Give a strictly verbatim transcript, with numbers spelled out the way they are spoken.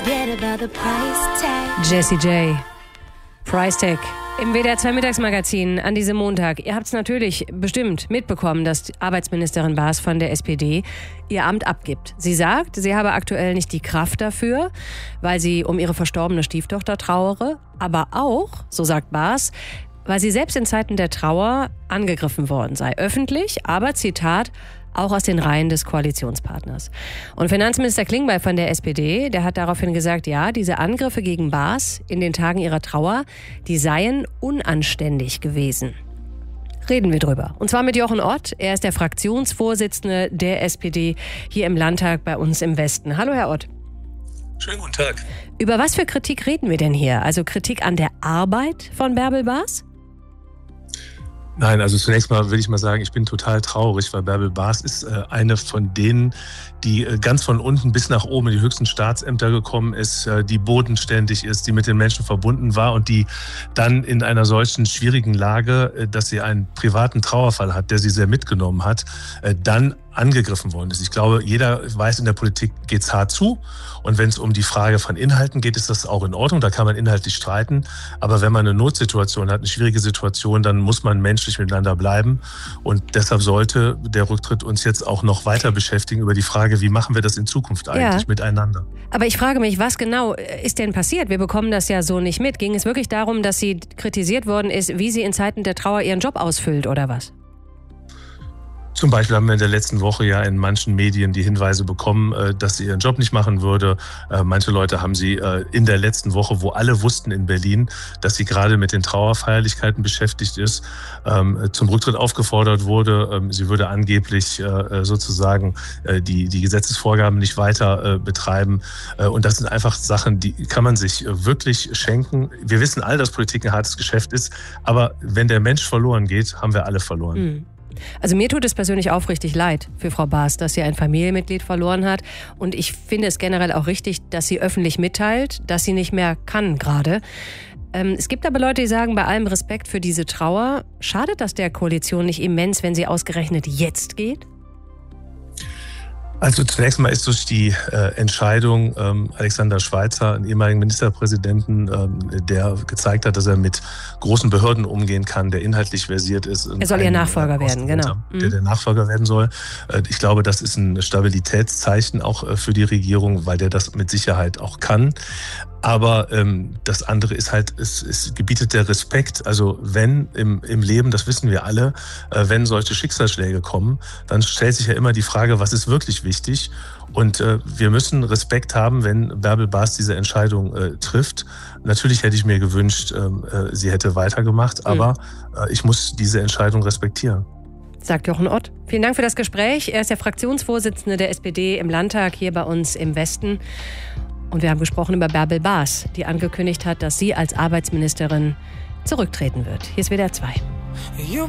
Jessie J. Price Tag. Im W D R zwei Mittagsmagazin an diesem Montag. Ihr habt es natürlich bestimmt mitbekommen, dass Arbeitsministerin Baas von der S P D ihr Amt abgibt. Sie sagt, sie habe aktuell nicht die Kraft dafür, weil sie um ihre verstorbene Stieftochter trauere. Aber auch, so sagt Baas, weil sie selbst in Zeiten der Trauer angegriffen worden sei. Öffentlich, aber Zitat, auch aus den Reihen des Koalitionspartners. Und Finanzminister Klingbeil von der S P D, der hat daraufhin gesagt, ja, diese Angriffe gegen Baas in den Tagen ihrer Trauer, die seien unanständig gewesen. Reden wir drüber. Und zwar mit Jochen Ott. Er ist der Fraktionsvorsitzende der S P D hier im Landtag bei uns im Westen. Hallo, Herr Ott. Schönen guten Tag. Über was für Kritik reden wir denn hier? Also Kritik an der Arbeit von Bärbel Baas? Nein, also zunächst mal will ich mal sagen, ich bin total traurig, weil Bärbel Baas ist äh, eine von denen, die äh, ganz von unten bis nach oben in die höchsten Staatsämter gekommen ist, äh, die bodenständig ist, die mit den Menschen verbunden war und die dann in einer solchen schwierigen Lage, äh, dass sie einen privaten Trauerfall hat, der sie sehr mitgenommen hat, äh, dann angegriffen worden ist. Ich glaube, jeder weiß, in der Politik geht's hart zu. Und wenn es um die Frage von Inhalten geht, ist das auch in Ordnung. Da kann man inhaltlich streiten. Aber wenn man eine Notsituation hat, eine schwierige Situation, dann muss man menschlich miteinander bleiben. Und deshalb sollte der Rücktritt uns jetzt auch noch weiter beschäftigen über die Frage, wie machen wir das in Zukunft eigentlich ja. miteinander. Aber ich frage mich, was genau ist denn passiert? Wir bekommen das ja so nicht mit. Ging es wirklich darum, dass sie kritisiert worden ist, wie sie in Zeiten der Trauer ihren Job ausfüllt oder was? Zum Beispiel haben wir in der letzten Woche ja in manchen Medien die Hinweise bekommen, dass sie ihren Job nicht machen würde. Manche Leute haben sie in der letzten Woche, wo alle wussten in Berlin, dass sie gerade mit den Trauerfeierlichkeiten beschäftigt ist, zum Rücktritt aufgefordert wurde. Sie würde angeblich sozusagen die, die Gesetzesvorgaben nicht weiter betreiben. Und das sind einfach Sachen, die kann man sich wirklich schenken. Wir wissen alle, dass Politik ein hartes Geschäft ist. Aber wenn der Mensch verloren geht, haben wir alle verloren. Mhm. Also mir tut es persönlich aufrichtig leid für Frau Baas, dass sie ein Familienmitglied verloren hat. Und ich finde es generell auch richtig, dass sie öffentlich mitteilt, dass sie nicht mehr kann gerade. Ähm, es gibt aber Leute, die sagen, bei allem Respekt für diese Trauer, schadet das der Koalition nicht immens, wenn sie ausgerechnet jetzt geht? Also zunächst mal ist durch die äh, Entscheidung ähm, Alexander Schweitzer, einen ehemaligen Ministerpräsidenten, ähm, der gezeigt hat, dass er mit großen Behörden umgehen kann, der inhaltlich versiert ist. Er soll ihr Nachfolger äh, werden, genau. Der der Nachfolger werden soll. Äh, ich glaube, das ist ein Stabilitätszeichen auch äh, für die Regierung, weil der das mit Sicherheit auch kann. Aber ähm, das andere ist halt, es, es gebietet der Respekt. Also wenn im, im Leben, das wissen wir alle, äh, wenn solche Schicksalsschläge kommen, dann stellt sich ja immer die Frage, was ist wirklich wichtig? Und äh, wir müssen Respekt haben, wenn Bärbel Baas diese Entscheidung äh, trifft. Natürlich hätte ich mir gewünscht, äh, sie hätte weitergemacht, aber äh, ich muss diese Entscheidung respektieren. Sagt Jochen Ott. Vielen Dank für das Gespräch. Er ist der Fraktionsvorsitzende der S P D im Landtag hier bei uns im Westen. Und wir haben gesprochen über Bärbel Baas, die angekündigt hat, dass sie als Arbeitsministerin zurücktreten wird. Hier ist W D R zwei.